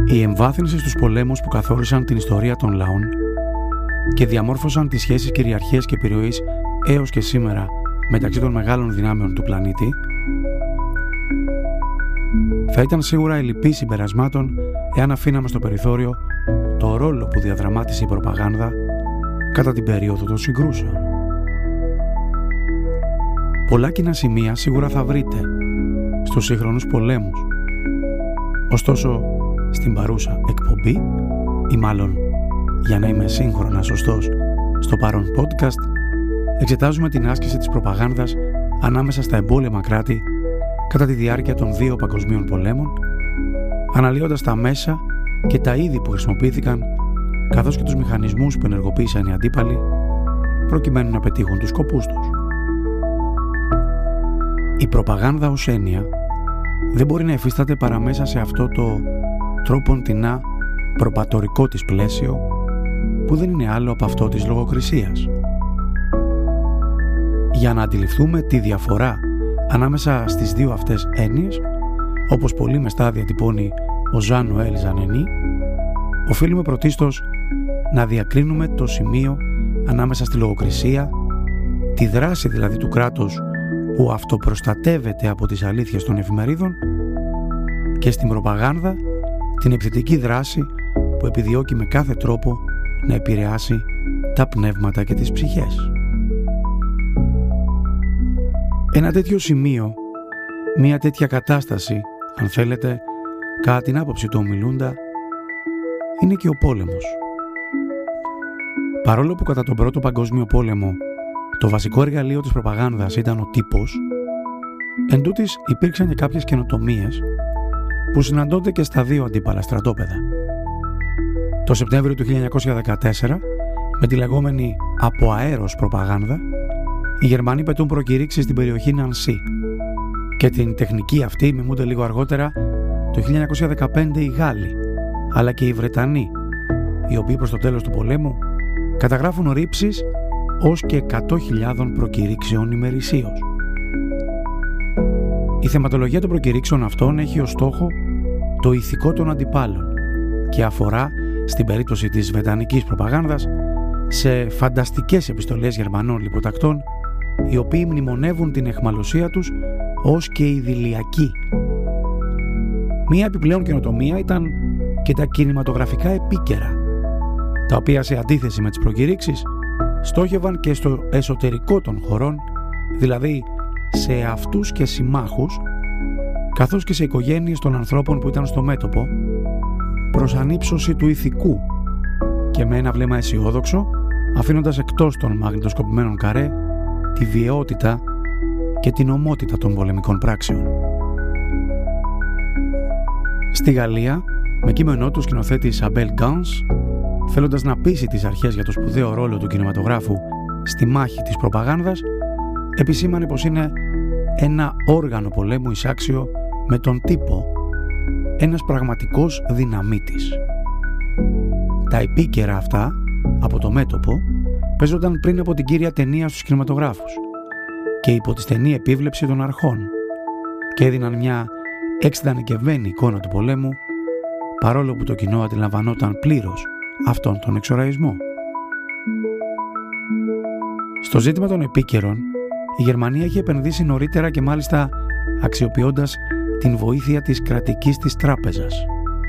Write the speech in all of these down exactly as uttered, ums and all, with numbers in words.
Η εμβάθυνση στους πολέμους που καθόρισαν την ιστορία των λαών και διαμόρφωσαν τις σχέσεις κυριαρχίας και επιρροής έως και σήμερα μεταξύ των μεγάλων δυνάμεων του πλανήτη θα ήταν σίγουρα η λυπή συμπερασμάτων εάν αφήναμε στο περιθώριο το ρόλο που διαδραμάτισε η προπαγάνδα κατά την περίοδο των συγκρούσεων. Πολλά κοινά σημεία σίγουρα θα βρείτε στους σύγχρονους πολέμους. Ωστόσο, στην παρούσα εκπομπή, ή μάλλον για να είμαι σύγχρονα σωστός, στο παρόν podcast, εξετάζουμε την άσκηση της προπαγάνδας ανάμεσα στα εμπόλεμα κράτη κατά τη διάρκεια των δύο παγκοσμίων πολέμων, αναλύοντας τα μέσα και τα είδη που χρησιμοποιήθηκαν, καθώς και τους μηχανισμούς που ενεργοποίησαν οι αντίπαλοι προκειμένου να πετύχουν τους σκοπούς τους. Η προπαγάνδα ως έννοια δεν μπορεί να υφίσταται παρά μέσα σε αυτό το τρόπον τεινά προπατορικό της πλαίσιο που δεν είναι άλλο από αυτό της λογοκρισίας. Για να αντιληφθούμε τη διαφορά ανάμεσα στις δύο αυτές έννοιες, όπως πολύ μεστά διατυπώνει ο Ζαν Νοέλ Ζανενή, οφείλουμε πρωτίστως να διακρίνουμε το σημείο ανάμεσα στη λογοκρισία, τη δράση δηλαδή του κράτους που αυτοπροστατεύεται από τις αλήθειες των εφημερίδων, και στην προπαγάνδα, την επιθετική δράση που επιδιώκει με κάθε τρόπο να επηρεάσει τα πνεύματα και τις ψυχές. Ένα τέτοιο σημείο, μια τέτοια κατάσταση, αν θέλετε, κατά την άποψη του ομιλούντα, είναι και ο πόλεμος. Παρόλο που κατά τον Πρώτο Παγκόσμιο Πόλεμο το βασικό εργαλείο της προπαγάνδας ήταν ο τύπος, εντούτοις υπήρξαν και κάποιες καινοτομίες που συναντώνται και στα δύο αντίπαλα στρατόπεδα. Το Σεπτέμβριο του χίλια εννιακόσια δεκατέσσερα, με τη λεγόμενη από αέρος προπαγάνδα, οι Γερμανοί πετούν προκηρύξεις στην περιοχή Νανσί, και την τεχνική αυτή μιμούνται λίγο αργότερα το χίλια εννιακόσια δεκαπέντε οι Γάλλοι, αλλά και οι Βρετανοί, οι οποίοι προς το τέλος του πολέμου καταγράφουν ρήψεις ως και εκατό χιλιάδων προκηρύξεων ημερησίως. Η θεματολογία των προκηρύξεων αυτών έχει ως στόχο το ηθικό των αντιπάλων και αφορά, στην περίπτωση της βρετανικής προπαγάνδας, σε φανταστικές επιστολές Γερμανών λιποτακτών, οι οποίοι μνημονεύουν την αιχμαλωσία τους ως και ιδηλιακή. Μία επιπλέον καινοτομία ήταν και τα κινηματογραφικά επίκαιρα, τα οποία σε αντίθεση με τις προκηρύξεις στόχευαν και στο εσωτερικό των χωρών, δηλαδή σε αυτούς και συμμάχους, καθώς και σε οικογένειες των ανθρώπων που ήταν στο μέτωπο, προς ανύψωση του ηθικού και με ένα βλέμμα αισιόδοξο, αφήνοντας εκτός των μαγνητοσκοπημένων καρέ τη βιαιότητα και την ομότητα των πολεμικών πράξεων. Στη Γαλλία, με κείμενό του σκηνοθέτης Αμπέλ Γκάνς, θέλοντας να πείσει τις αρχές για το σπουδαίο ρόλο του κινηματογράφου στη μάχη της προπαγάνδας, επισήμανε πως είναι ένα όργανο πολέμου εισάξιο με τον τύπο, ένας πραγματικός δυναμίτης. Τα επίκαιρα αυτά, από το μέτωπο, παίζονταν πριν από την κύρια ταινία στους κινηματογράφους και υπό τη στενή επίβλεψη των αρχών και έδιναν μια εξειδανικευμένη εικόνα του πολέμου, παρόλο που το κοινό αντιλαμβανόταν πλήρως αυτόν τον εξοραϊσμό. Στο ζήτημα των επίκαιρων, η Γερμανία είχε επενδύσει νωρίτερα και μάλιστα αξιοποιώντας την βοήθεια της κρατικής της τράπεζας.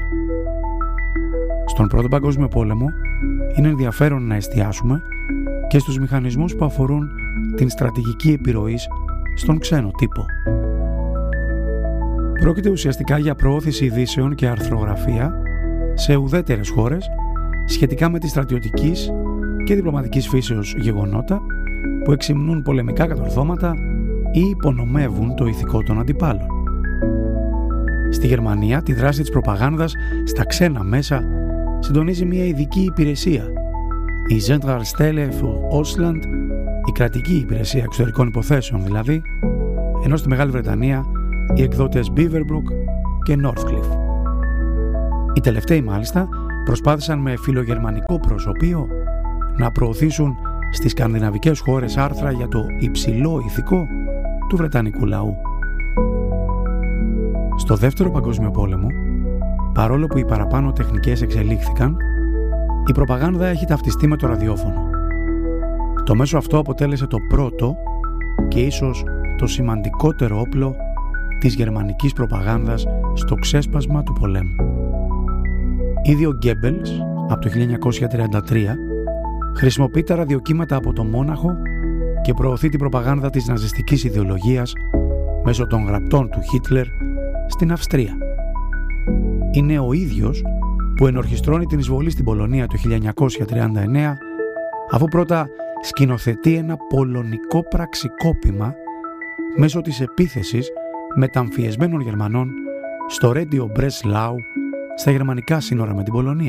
Στον Πρώτο Παγκόσμιο Πόλεμο είναι ενδιαφέρον να εστιάσουμε και στους μηχανισμούς που αφορούν την στρατηγική επιρροή στον ξένο τύπο. Πρόκειται ουσιαστικά για προώθηση ειδήσεων και αρθρογραφία σε ουδέτερες χώρες σχετικά με τη στρατιωτικής και διπλωματικής φύσεως γεγονότα που εξυμνούν πολεμικά κατορθώματα ή υπονομεύουν το ηθικό των αντιπάλων. Στη Γερμανία, τη δράση της προπαγάνδας στα ξένα μέσα συντονίζει μια ειδική υπηρεσία, η Zentralstelle für Ausland, η κρατική υπηρεσία εξωτερικών υποθέσεων δηλαδή, ενώ στη Μεγάλη Βρετανία οι εκδότες Beaverbrook και Northcliffe. Οι τελευταίοι μάλιστα προσπάθησαν με φιλογερμανικό προσωπείο να προωθήσουν στις σκανδιναβικές χώρες άρθρα για το υψηλό ηθικό του βρετανικού λαού. Στο Δεύτερο Παγκόσμιο Πόλεμο, παρόλο που οι παραπάνω τεχνικές εξελίχθηκαν, η προπαγάνδα έχει ταυτιστεί με το ραδιόφωνο. Το μέσο αυτό αποτέλεσε το πρώτο και ίσως το σημαντικότερο όπλο της γερμανικής προπαγάνδας στο ξέσπασμα του πολέμου. Ήδη ο Γκέμπελς, από το χίλια εννιακόσια τριάντα τρία, χρησιμοποιεί τα ραδιοκύματα από το Μόναχο και προωθεί την προπαγάνδα της ναζιστικής ιδεολογίας μέσω των γραπτών του Χίτλερ στην Αυστρία. Είναι ο ίδιος που ενορχιστρώνει την εισβολή στην Πολωνία το χίλια εννιακόσια τριάντα εννέα, αφού πρώτα σκηνοθετεί ένα πολωνικό πραξικόπημα μέσω της επίθεσης μεταμφιεσμένων Γερμανών στο Ρέντιο Μπρεσλάου στα γερμανικά σύνορα με την Πολωνία.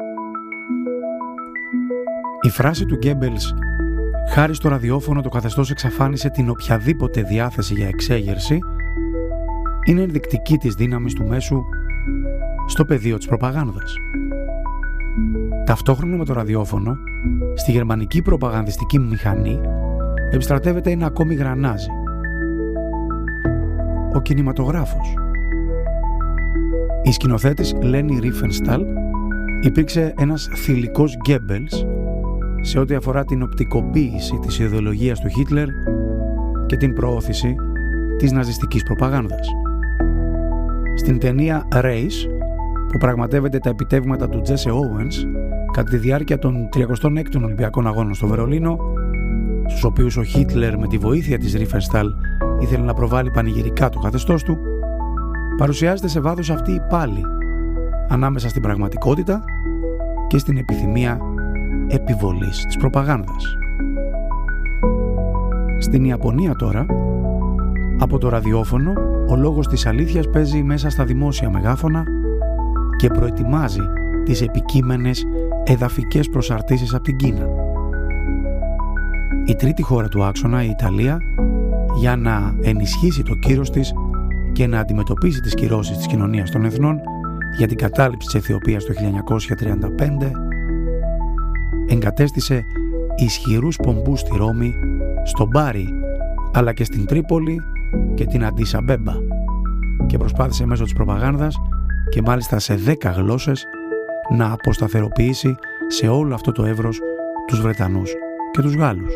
Η φράση του Γκέμπελς «Χάρη στο ραδιόφωνο το καθεστώς εξαφάνισε την οποιαδήποτε διάθεση για εξέγερση» είναι ενδεικτική της δύναμης του μέσου στο πεδίο της προπαγάνδας. Ταυτόχρονα με το ραδιόφωνο, στη γερμανική προπαγανδιστική μηχανή επιστρατεύεται ένα ακόμη γρανάζι: ο κινηματογράφος. Η σκηνοθέτης Λένι Ρίφενσταλ υπήρξε ένας θηλυκός Γκέμπελς σε ό,τι αφορά την οπτικοποίηση της ιδεολογίας του Χίτλερ και την προώθηση της ναζιστικής προπαγάνδας. Στην ταινία Race, που πραγματεύεται τα επιτεύγματα του Τζέσι Όουενς κατά τη διάρκεια των τριακοστών έκτων Ολυμπιακών Αγώνων στο Βερολίνο, στους οποίους ο Χίτλερ με τη βοήθεια της Ρίφενσταλ ήθελε να προβάλλει πανηγυρικά το καθεστώς του, παρουσιάζεται σε βάθος αυτή η πάλη ανάμεσα στην πραγματικότητα και στην επιθυμία επιβολής της προπαγάνδας. Στην Ιαπωνία τώρα, από το ραδιόφωνο, ο λόγος της αλήθειας παίζει μέσα στα δημόσια μεγάφωνα και προετοιμάζει τις επικείμενες εδαφικές προσαρτήσεις από την Κίνα. Η τρίτη χώρα του άξονα, η Ιταλία, για να ενισχύσει το κύρος της και να αντιμετωπίσει τις κυρώσεις της κοινωνίας των εθνών για την κατάληψη της Αιθιοπίας το χίλια εννιακόσια τριάντα πέντε, εγκατέστησε ισχυρούς πομπούς στη Ρώμη, στον Μπάρι, αλλά και στην Τρίπολη και την Αντίσα Μπέμπα, και προσπάθησε μέσω της προπαγάνδας και μάλιστα σε δέκα γλώσσες να αποσταθεροποιήσει σε όλο αυτό το εύρος τους Βρετανούς και τους Γάλλους.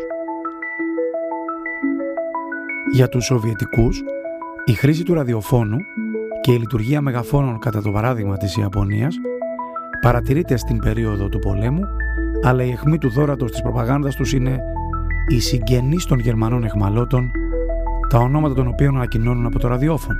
Για τους Σοβιετικούς, η χρήση του ραδιοφώνου και η λειτουργία μεγαφώνων κατά το παράδειγμα της Ιαπωνίας παρατηρείται στην περίοδο του πολέμου, αλλά η αιχμή του δώρατος της προπαγάνδας τους είναι οι συγγενείς των Γερμανών αιχμαλώτων, τα ονόματα των οποίων ανακοινώνουν από το ραδιόφωνο.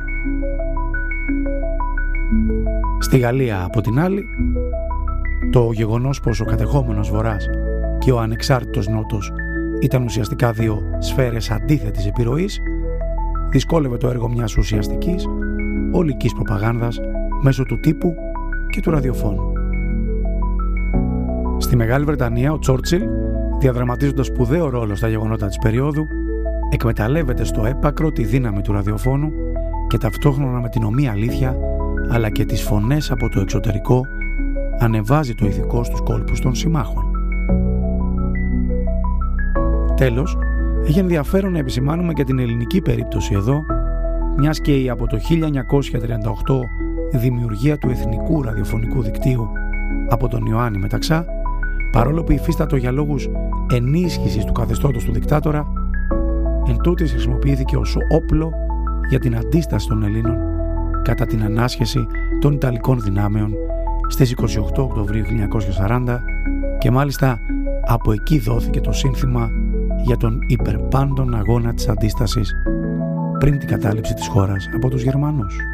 Στη Γαλλία, από την άλλη, το γεγονός πως ο κατεχόμενος Βορράς και ο ανεξάρτητος Νότος ήταν ουσιαστικά δύο σφαίρες αντίθετης επιρροής, δυσκόλευε το έργο μιας ουσιαστικής ολικής προπαγάνδας μέσω του τύπου και του ραδιοφώνου. Στη Μεγάλη Βρετανία, ο Τσόρτσιλ, διαδραματίζοντας σπουδαίο ρόλο στα γεγονότα της περίοδου, εκμεταλλεύεται στο έπακρο τη δύναμη του ραδιοφώνου και ταυτόχρονα με την ομοία αλήθεια αλλά και τις φωνές από το εξωτερικό ανεβάζει το ηθικό στους κόλπους των συμμάχων. Τέλος, έχει ενδιαφέρον να επισημάνουμε και την ελληνική περίπτωση εδώ, μιας και η από το χίλια εννιακόσια τριάντα οκτώ δημιουργία του Εθνικού Ραδιοφωνικού Δικτύου από τον Ιωάννη Μεταξά, παρόλο που υφίστατο για λόγους ενίσχυσης του καθεστώτος του δικτάτορα, εν τούτης χρησιμοποιήθηκε ως όπλο για την αντίσταση των Ελλήνων κατά την ανάσχεση των Ιταλικών δυνάμεων στις είκοσι οκτώ Οκτωβρίου χίλια εννιακόσια σαράντα και μάλιστα από εκεί δόθηκε το σύνθημα για τον υπερπάντων αγώνα της αντίστασης πριν την κατάληψη της χώρας από τους Γερμανούς.